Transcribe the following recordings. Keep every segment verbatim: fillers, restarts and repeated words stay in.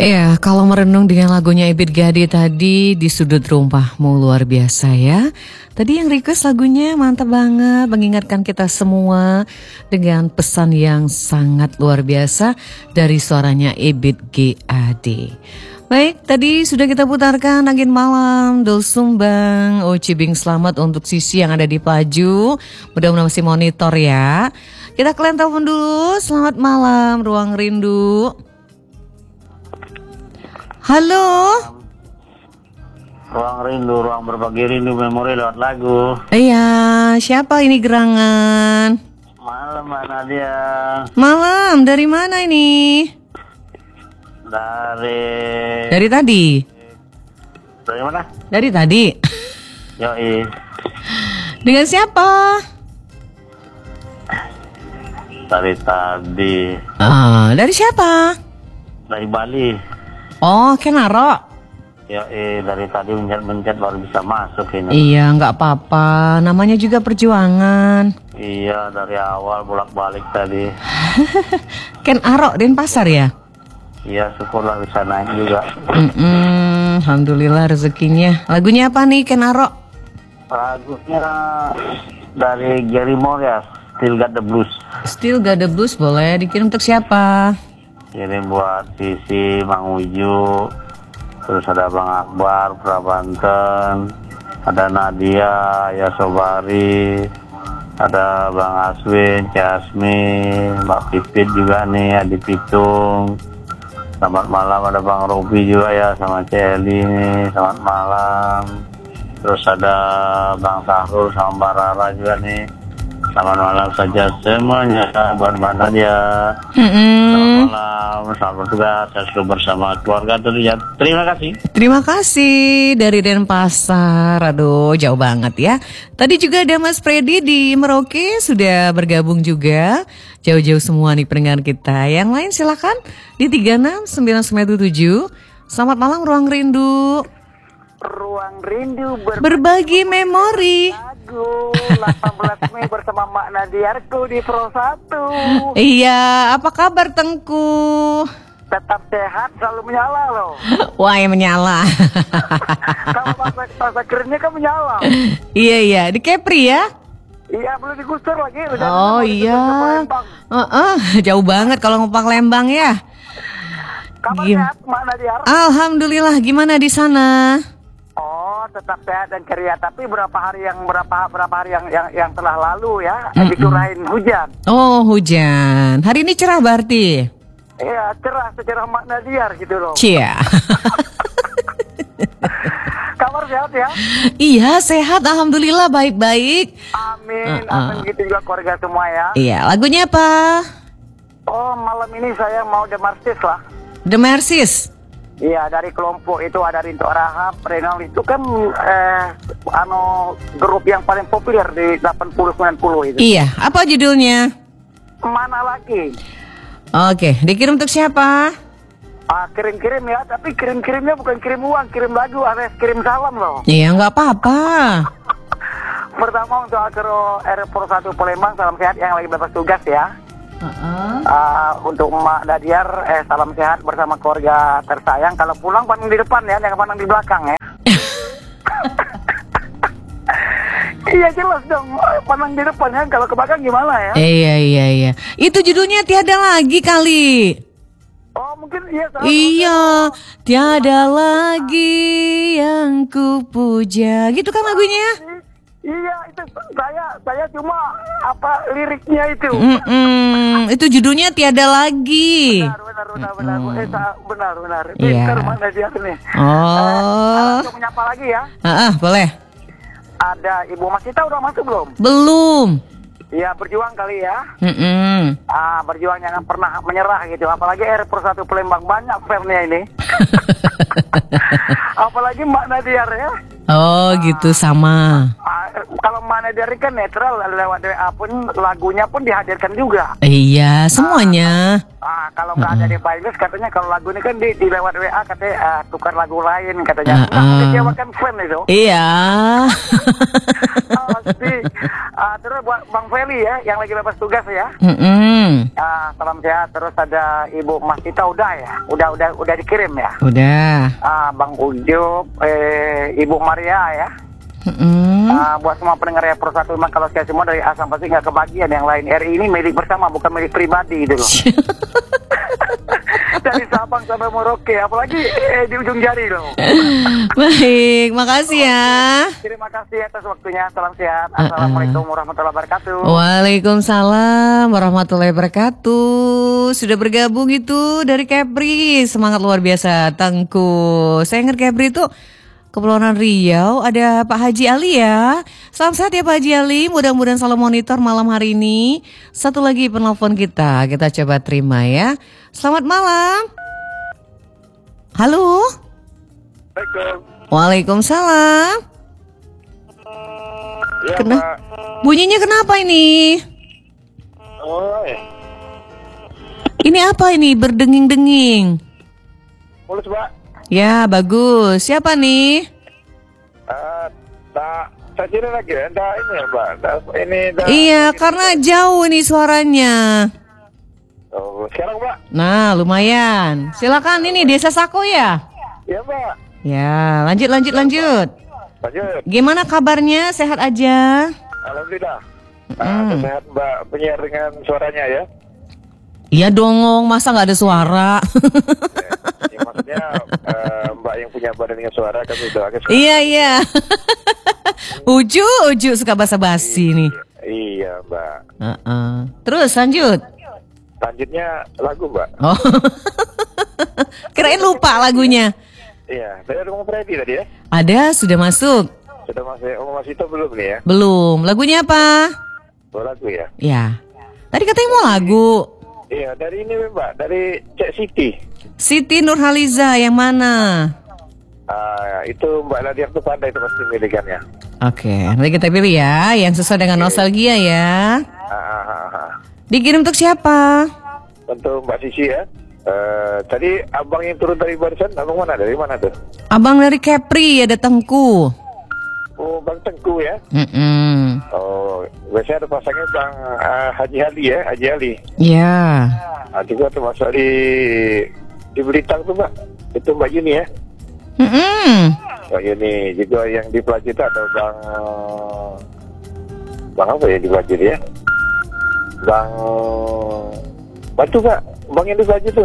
Iya, kalau merenung dengan lagunya Ebit Gade tadi di sudut rumahmu luar biasa ya. Tadi yang request lagunya mantap banget, mengingatkan kita semua dengan pesan yang sangat luar biasa dari suaranya Ebit Gade. Baik, tadi sudah kita putarkan Angin Malam, Dul Sumbang, Oh Cibing Selamat untuk Sisi yang ada di Pelaju. Mudah-mudahan masih monitor ya. Kita kalian telepon dulu, selamat malam Ruang Rindu. Halo. Ruang rindu, ruang berbagi rindu memori lewat lagu. Iya, siapa ini gerangan? Malam Mbak Nadia. Malam, dari mana ini? Dari. Dari tadi. Dari mana? Dari tadi. Yoi. Dengan siapa? Dari tadi. Ah, dari siapa? Dari Bali. Oh, Kenaro. Yoi, dari tadi mencet-mencet baru bisa masuk ini. Iya, nggak apa-apa. Namanya juga perjuangan. Iya, dari awal bolak-balik tadi. Ken Aro, Denpasar ya? Iya, syukurlah bisa naik juga. Mm-mm, Alhamdulillah rezekinya. Lagunya apa nih Ken Aro? Lagunya dari Gary Moore ya, Still Got the Blues. Still Got the Blues, boleh dikirim untuk siapa? Ini buat Sisi, Mang Uju, terus ada Bang Akbar, Prabanten, ada Nadia, ya Sobari, ada Bang Aswin, Jasmine, Mbak Pipit juga nih, Adi Pitung. Selamat malam, ada Bang Robi juga ya, sama Celi nih, selamat malam. Terus ada Bang Sahrul sama Mbak Rara juga nih. Selamat malam saja semuanya buat Mbak Nadia. Mm-mm. Selamat malam, selamat bertugas, saya selalu bersama keluarga terlihat. Terima kasih. Terima kasih dari Denpasar. Aduh, jauh banget ya. Tadi juga ada Mas Freddy di Merauke sudah bergabung juga. Jauh-jauh semua nih pendengar kita. Yang lain silakan di tiga enam sembilan sembilan tujuh. Selamat malam Ruang Rindu. Ruang Rindu berbagi, Berbagi memori. lagu delapan belas Mei bersama Mak Nadiarku di Pro satu. Iya, apa kabar Tengku? Tetap sehat, selalu menyala loh. Wah, yang menyala. Kalau masa, masa kerennya kan menyala. Iya, iya, di Kepri ya? Iya, belum digusur lagi. Udah Oh iya. Uh-uh, jauh banget kalau ngupak Lembang ya. Kabar Gim- sehat Mak Nadiar? Alhamdulillah, gimana di sana? Oh, tetap sehat dan ceria. Tapi berapa hari yang berapa berapa hari yang yang, yang telah lalu ya, Mm-mm. dicurahin hujan. Oh, hujan. Hari ini cerah berarti? Iya, cerah secerah Mak Nadiar gitu loh. Cia. Kabar sehat ya? Iya, sehat. Alhamdulillah, baik-baik. Amin, Uh-uh. amin gitu juga keluarga semua ya. Iya, lagunya apa? Oh, malam ini saya mau demarsis lah. The Mercies. Iya, dari kelompok itu ada Rinto Rahab, Renal itu kan eh, ano grup yang paling populer di delapan puluh sembilan puluh itu. Iya, apa judulnya? Mana lagi? Oke, dikirim untuk siapa? Ah, kirim-kirim ya, tapi kirim-kirimnya bukan kirim uang, kirim lagu, alias kirim salam loh. Iya, nggak apa-apa. Pertama untuk Agro R Pro satu Palembang, salam sehat yang lagi bebas tugas ya. Uh-uh. Ah, untuk Mak Nadiar, eh, salam sehat bersama keluarga tersayang. Kalau pulang pandang di depan ya, jangan pandang di belakang ya. Iya jelas dong, pandang di depan ya. Kalau ke belakang gimana ya? Iya, iya, iya. Itu judulnya Tiada Lagi kali. Oh mungkin iya. Salah. Iya, tiada lagi yang ku puja. Gitu kan lagunya? Iya itu saya saya cuma apa liriknya itu. Mm-mm, itu judulnya Tiada Lagi. Benar benar benar benar eh, sa- benar benar. Iya. Pintar Mana dia nih. Oh. Eh, untuk menyapa lagi ya. Ah, ah, boleh. Ada Ibu Masita udah masuk belum? Belum. Iya berjuang kali ya. Mm-mm. Ah berjuang jangan pernah menyerah gitu. Apalagi R Pro satu Palembang banyak fansnya ini. Apalagi Mbak Nadia ya. Oh gitu sama. Ah, kalau Mbak Nadia kan netral lewat W A pun lagunya pun dihadirkan juga. Iya semuanya. Ah, kalau nggak ada di playlist katanya kalau lagu ini kan di, di lewat W A katanya ah, tukar lagu lain katanya. Uh, Nah, uh. kecewa kan fan itu. Iya. Pasti. Ah, terus buat Bang Feli ya yang lagi lepas tugas ya. Mm-mm. Ah, salam sehat. Terus ada Ibu Mas Tita udah ya, udah udah udah dikirim ya. Udah. Ah, Bang Ujub, eh, Ibu Maria ya. Mm-mm. Ah, buat semua pendengar ya Persatu memang kalau saya semua dari Asam pasti nggak kebagian yang lain. R I ini milik bersama bukan milik pribadi gitu loh. Dari Sabang sampai Merauke, apalagi eh, di ujung jari loh. Baik, makasih ya. Terima kasih atas waktunya. Salam sehat. Assalamualaikum warahmatullahi wabarakatuh. Waalaikumsalam warahmatullahi wabarakatuh. Sudah bergabung itu dari Kepri. Semangat luar biasa Tengku. Saya ingat Kepri itu Kepulauan Riau, ada Pak Haji Ali ya. Salam sehat ya Pak Haji Ali, mudah-mudahan selalu monitor malam hari ini. Satu lagi penelpon kita, kita coba terima ya. Selamat malam. Halo. Waalaikumsalam. Ya, Kena Pak. bunyinya kenapa ini? Oh, ya. Ini apa ini berdenging-denging? Mulus, Pak. Ya bagus. Siapa nih? Uh, tak, tak kira lagi ya. Tak ini ya, Pak. Tak, ini tak. Iya karena jauh nih suaranya. Oh, sekarang, Pak. Nah lumayan. Silakan ini Desa Sako ya. Ya, Pak. Ya lanjut lanjut lanjut. Lanjut. Gimana kabarnya? Sehat aja? Alhamdulillah. Hmm. Ah, sehat Mbak penyiar dengan suaranya ya. Iya dong, masa nggak ada suara? Ya, maksudnya eh, Mbak yang punya badan dengan suara kami doakan. Iya iya. Uju Uju suka basa-basi nih. Iya Mbak. Uh-uh. Terus lanjut. Lanjutnya lagu Mbak. Oh. Kirain lupa lagunya. Iya, dari rumah Freddy tadi ya. Ada sudah masuk. Sudah masuk, oh masih itu belum nih ya? Belum. Lagunya apa? Oh, lagu ya. Ya. Tadi katanya mau lagu. Iya, dari ini Mbak, dari Cek Siti. Siti Nurhaliza yang mana? Ah, itu Mbak Nadia tuh pandai itu pasti milikannya. Oke, nanti kita pilih ya, yang sesuai dengan nostalgia ya. Ah, ah, ah, ah. Dikirim untuk siapa? Untuk Mbak Sisi ya. Eh, tadi abang yang turun dari barisan, abang mana? Dari mana tuh? Abang dari Kepri, ada Tengku. Oh, Bang Tengku ya. Mm-mm. Oh, biasanya ada pasangnya Bang uh, Haji Ali ya, Haji Ali. Ya. Ah, juga termasuk di di Belitang tuh Mbak. Itu Mbak Yuni ya. Mm-mm. Mbak Yuni juga yang di Pelaju itu ada Bang Bang apa ya di Pelaju ya? Bang Bantu Pak, Bang yang di Pelaju tuh.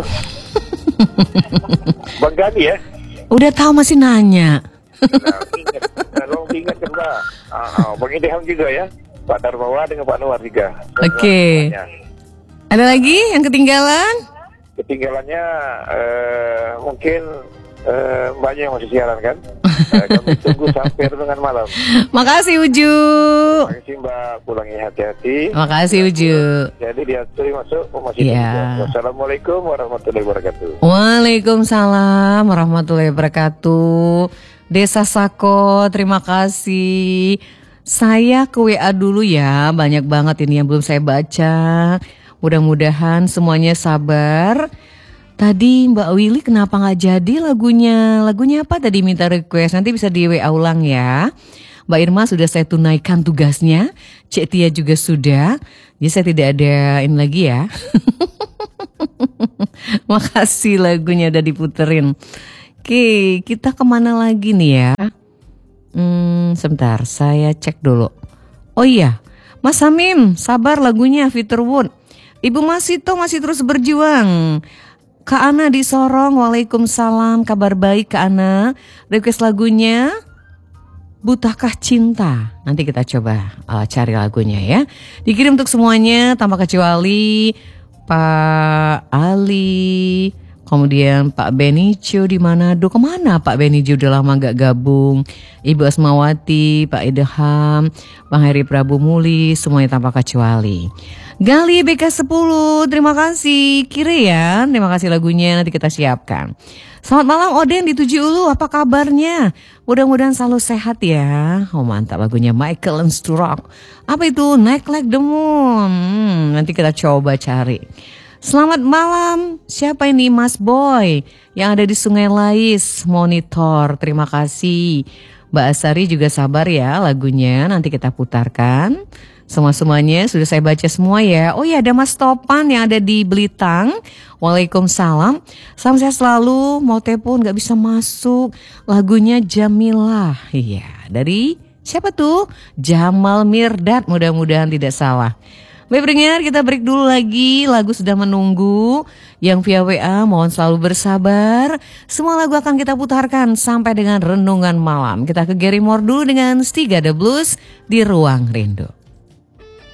Bang Gani ya. Udah tahu masih nanya. Nah, ingat, nah, tolong diingatkan Mbak. Ah, ah, Bang Idham juga ya. Pak Darmawan dengan Pak Nuar juga. Oke. Semuanya. Ada lagi yang ketinggalan? Ketinggalannya eh, mungkin eh, mbaknya yang masih siaran kan. Eh, kami tunggu sampai renungan malam. Makasih Uju. Terima kasih Mbak, pulangi hati-hati. Makasih Uju. Jadi diaturi masuk oh, masih Iya. tunggu. Wassalamualaikum warahmatullahi wabarakatuh. Waalaikumsalam warahmatullahi wabarakatuh. Desa Sako, terima kasih. Saya ke W A dulu ya, banyak banget ini yang belum saya baca. Mudah-mudahan semuanya sabar. Tadi Mbak Willy kenapa gak jadi lagunya? Lagunya apa tadi minta request? Nanti bisa di W A ulang ya. Mbak Irma sudah saya tunaikan tugasnya. Cik Tia juga sudah. Jadi saya tidak ada ini lagi ya. Makasih lagunya udah diputerin. Oke, kita kemana lagi nih ya? Hmm, sebentar, saya cek dulu. Oh iya, Mas Hamim, sabar lagunya Fitterwood. Ibu Masito masih terus berjuang. Kak Ana di Sorong, waalaikumsalam, kabar baik Kak Ana. Request lagunya Butakah Cinta. Nanti kita coba uh, cari lagunya ya. Dikirim untuk semuanya tanpa kecuali Pak Ali, Kemudian Pak Benicio di Manado. Kemana Pak Benicio, udah lama gak gabung. Ibu Asmawati, Pak Idham, Bang Heri Prabu Muli, semuanya tanpa kecuali. Gali B K sepuluh, terima kasih. Kirian, terima kasih lagunya, nanti kita siapkan. Selamat malam Oden di Tujuh Ulu, apa kabarnya? Mudah-mudahan selalu sehat ya. Oh mantap, lagunya Michael and Sturrock. Apa itu? Night Like the Moon. Hmm, nanti kita coba cari. Selamat malam, siapa ini Mas Boy yang ada di Sungai Lais Monitor, terima kasih. Mbak Asari juga sabar ya, lagunya nanti kita putarkan. Semua-semuanya sudah saya baca semua ya. Oh ya, ada Mas Topan yang ada di Belitang. Waalaikumsalam. Salam sehat selalu, mau telepon gak bisa masuk. Lagunya Jamilah. Iya, dari siapa tuh? Jamal Mirdad, mudah-mudahan tidak salah. Baik pendengar, kita break dulu lagi. Lagu sudah menunggu. Yang via W A mohon selalu bersabar. Semua lagu akan kita putarkan sampai dengan renungan malam. Kita ke Gary Moore dulu dengan Stiga The Blues di Ruang Rindu.